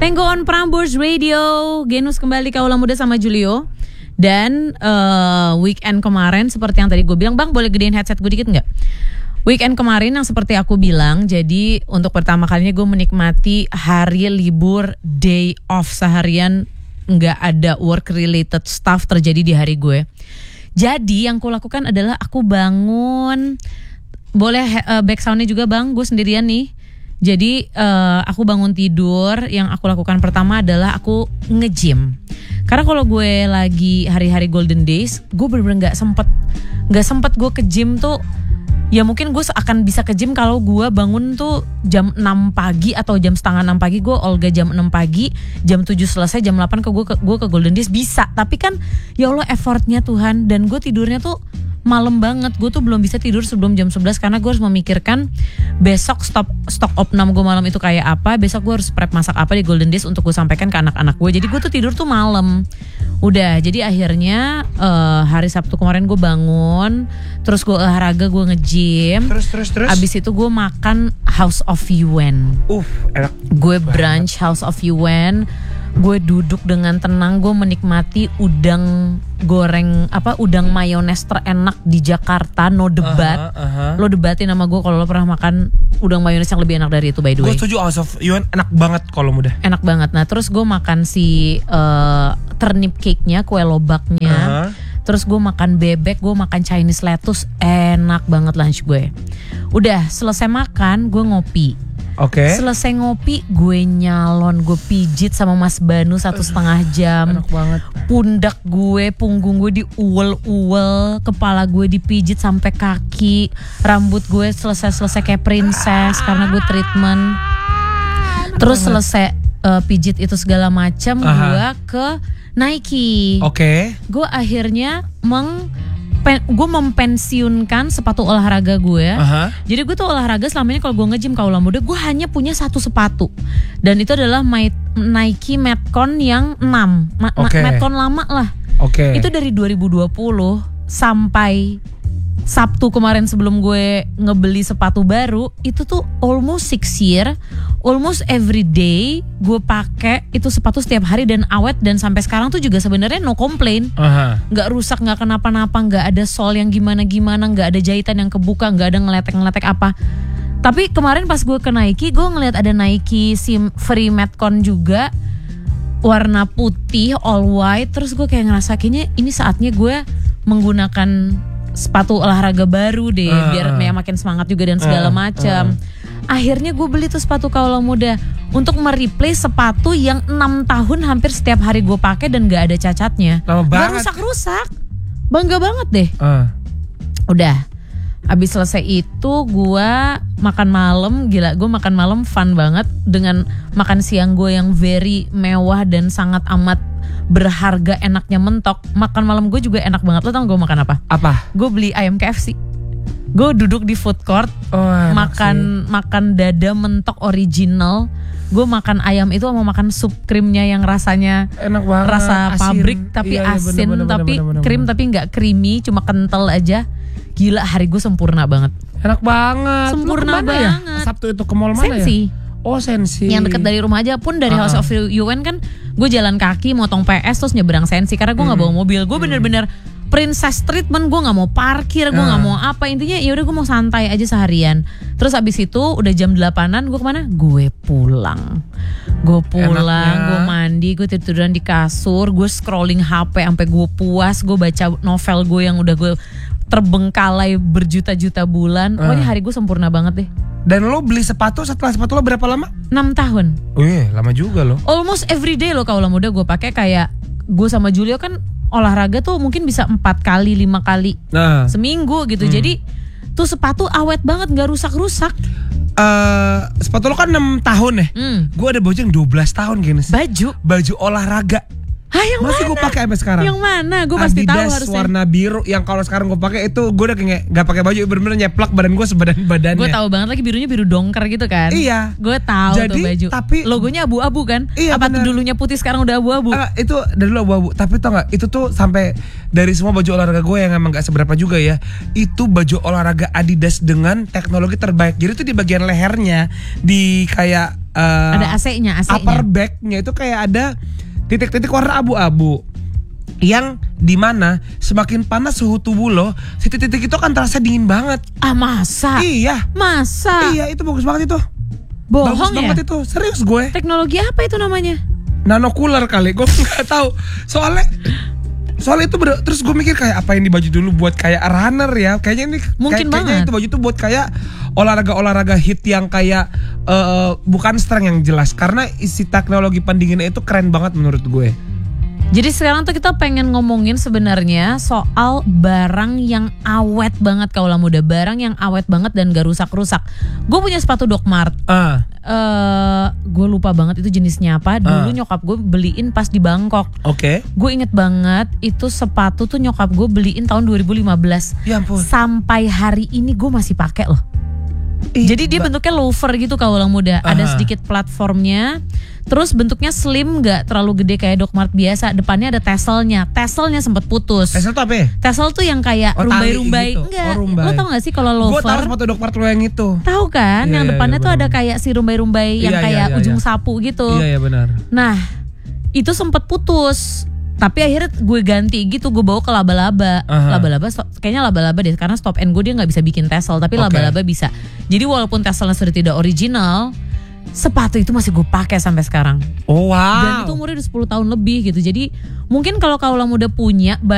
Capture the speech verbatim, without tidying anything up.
Renggo on Prambors Radio, Genus kembali Kaula Muda sama Julio. Dan uh, weekend kemarin seperti yang tadi gue bilang, Bang boleh gedein headset gue dikit gak? Weekend kemarin yang seperti aku bilang, jadi untuk pertama kalinya gue menikmati hari libur, day off seharian, gak ada work related stuff terjadi di hari gue. Jadi yang aku lakukan adalah aku bangun, boleh uh, back soundnya juga Bang, gue sendirian nih. Jadi uh, aku bangun tidur, yang aku lakukan pertama adalah aku nge-gym. Karena kalau gue lagi hari-hari golden days, gue bener-bener gak sempet Gak sempet gue ke gym tuh. Ya mungkin gue akan bisa ke gym kalau gue bangun tuh jam enam pagi atau jam setengah enam pagi. Gue olga jam enam pagi, jam tujuh selesai, jam delapan ke gue ke, gue ke golden days bisa. Tapi kan ya Allah effortnya Tuhan. Dan gue tidurnya tuh malam banget. Gue tuh belum bisa tidur sebelum jam sebelas karena gue harus memikirkan besok stop stok opnam gue malam itu kayak apa. Besok gue harus prep masak apa di golden days untuk gue sampaikan ke anak-anak gue. Jadi gue tuh tidur tuh malam. Udah, jadi akhirnya uh, hari Sabtu kemarin gue bangun, terus gue olahraga, gue nge-gym. Terus terus terus. Abis itu gue makan House of Yuen. Uh, enak. Gue brunch House of Yuen. Gue duduk dengan tenang, gue menikmati udang goreng apa udang mayones terenak di Jakarta, no debat. Uh-huh, uh-huh. Lo debatin sama gue kalau lo pernah makan udang mayones yang lebih enak dari itu, by the way. Gue setuju, House of Yuen enak banget kalau muda. Enak banget. Nah terus gue makan si uh, turnip cake-nya, kue lobaknya. Uh-huh. Terus gue makan bebek, gue makan Chinese lettuce, enak banget lunch gue. Udah selesai makan, gue ngopi. Oke. Okay. Selesai ngopi, gue nyalon, gue pijit sama Mas Banu satu setengah jam. Enak banget. Pundak gue, punggung gue diuel-uel, kepala gue dipijit sampai kaki, rambut gue selesai-selesai kayak princess karena gue treatment. Terus selesai uh, pijit itu segala macam, gue ke Nike. Oke. Okay. Gue akhirnya meng Pen, gue mempensiunkan sepatu olahraga gue. Uh-huh. Jadi gue tuh olahraga selama ini kalau gue nge-gym Kaula Muda, gue hanya punya satu sepatu. Dan itu adalah My, Nike Metcon yang enam. Ma, okay. Metcon lama lah. Oke. Okay. Itu dari dua ribu dua puluh sampai Sabtu kemarin sebelum gue ngebeli sepatu baru, itu tuh almost six year, almost every day gue pakai itu sepatu setiap hari dan awet, dan sampai sekarang tuh juga sebenarnya no complain, uh-huh. Nggak rusak, nggak kenapa-napa, nggak ada sol yang gimana-gimana, nggak ada jahitan yang kebuka, nggak ada ngeletek-ngeletek apa. Tapi kemarin pas gue ke Nike, gue ngeliat ada Nike Sim Free Metcon juga, warna putih all white, terus gue kayak ngerasa kayaknya ini saatnya gue menggunakan sepatu olahraga baru deh, uh, biar uh, makin semangat juga dan segala uh, macam. Uh. Akhirnya gue beli tuh sepatu Kaula Muda untuk mereplace sepatu yang enam tahun hampir setiap hari gue pakai dan gak ada cacatnya. Gak rusak-rusak. Bangga banget deh. Uh. Udah. Abis selesai itu gue makan malam, gila gue makan malam fun banget dengan makan siang gue yang very mewah dan sangat amat berharga, enaknya mentok. Makan malam gue juga enak banget. Lo tau gue makan apa? Apa? Gue beli ayam K F C. Gue duduk di food court, oh, makan sih. makan dada mentok original. Gue makan ayam itu sama makan sup krimnya yang rasanya enak banget, rasa asin. Pabrik tapi iya, iya, asin, bener, bener, tapi bener, bener, krim bener. tapi nggak creamy, cuma kental aja. Gila, hari gue sempurna banget. Enak banget. Sempurna banget. Ya? Sabtu itu ke mall mana Sensi. Ya? Oh Sensi. Yang dekat dari rumah aja, pun dari uh-huh. House of Yuen kan gue jalan kaki motong P S terus nyeberang Sensi karena gue nggak hmm. bawa mobil. Gue hmm. bener-bener princess treatment, gue nggak mau parkir, gue nggak uh. mau apa, intinya ya udah gue mau santai aja seharian. Terus abis itu udah jam delapanan gue kemana? Gue pulang. Gue pulang, gue mandi, gue tiduran di kasur, gue scrolling H P sampai gue puas, gue baca novel gue yang udah gue terbengkalai berjuta-juta bulan. Uh. Pokoknya hari gue sempurna banget deh. Dan lo beli sepatu, setelah sepatu lo berapa lama? enam tahun. Wih, lama juga lo. Almost every day lo Kaula Muda gue pakai. Kayak gue sama Julio kan olahraga tuh mungkin bisa empat kali, lima kali nah. seminggu gitu. Hmm. Jadi tuh sepatu awet banget, gak rusak-rusak. Uh, sepatu lo kan enam tahun ya. Hmm. Gue ada baju yang dua belas tahun gini. Baju? Baju olahraga. Hah, yang masih gue pakai sampai sekarang. Yang mana? Gue pasti tahu harusnya. Adidas warna biru yang kalau sekarang gue pakai itu gue udah kayak nggak pakai baju, bener-bener nyeplak badan gue sebadan badannya. Gue tahu banget lagi birunya biru dongker gitu kan. Iya. Gue tahu tuh baju. Tapi logonya abu-abu kan? Iya, apa bener. tuh dulunya putih sekarang udah abu-abu? Uh, itu dari dulu abu-abu. Tapi tau nggak? Itu tuh sampai dari semua baju olahraga gue yang emang nggak seberapa juga ya. Itu baju olahraga Adidas dengan teknologi terbaik. Jadi tuh di bagian lehernya di kayak uh, Ada A C-nya, A C-nya. upper back-nya itu kayak ada titik-titik warna abu-abu. Yang dimana semakin panas suhu tubuh lo, si titik-titik itu akan terasa dingin banget. Ah masa? Iya. Masa? Iya, itu bagus banget itu. Bohong bagus ya? banget itu, serius gue. Teknologi apa itu namanya? Nano cooler kali, gue nggak tahu. Soalnya Soalnya itu ber- terus gue mikir kayak apa yang di baju dulu buat kayak runner ya. Kayaknya ini Mungkin kayak, kayaknya banget. itu baju tuh buat kayak olahraga-olahraga hit yang kayak uh, bukan strength yang jelas. Karena isi teknologi pendinginnya itu keren banget menurut gue. Jadi sekarang tuh kita pengen ngomongin sebenarnya soal barang yang awet banget kaulah muda, barang yang awet banget dan gak rusak-rusak. Gue punya sepatu Doc Mart. Ah, Eh, gue lupa banget itu jenisnya apa. Dulu Ah. nyokap gue beliin pas di Bangkok. oke. Gue inget banget itu sepatu tuh nyokap gue beliin tahun dua ribu lima belas. Ya ampun. Sampai hari ini gue masih pakai loh. Ih, Jadi dia ba- bentuknya loafer gitu kaulah muda. Ada Aha. sedikit platformnya. Terus bentuknya slim, gak terlalu gede kayak Doc Mart biasa. Depannya ada tasselnya. Tasselnya sempet putus. Tesla tuh apa ya? Tassel tuh yang kayak Oh, tali rumbai-rumbai. gitu. Enggak. Oh, rumbai. Lo tau gak sih kalau Gue tahu loafer? sepatu Doc Mart lo yang itu. Tahu kan? Iya, yang iya, depannya iya, tuh ada benar. kayak si rumbai-rumbai yang Iya, iya, kayak iya, ujung iya. sapu gitu. Iya ya benar. Nah, itu sempet putus. Tapi akhirnya gue ganti gitu, gue bawa ke laba-laba. Aha. Laba-laba, stop- kayaknya laba-laba deh. Karena stop and go dia gak bisa bikin tassel. Tapi Oke. laba-laba bisa. Jadi walaupun tasselnya sudah tidak original, sepatu itu masih gue pakai sampai sekarang. Oh wow. Dan itu umurnya udah sepuluh tahun lebih gitu. Jadi mungkin kalau kaulah muda punya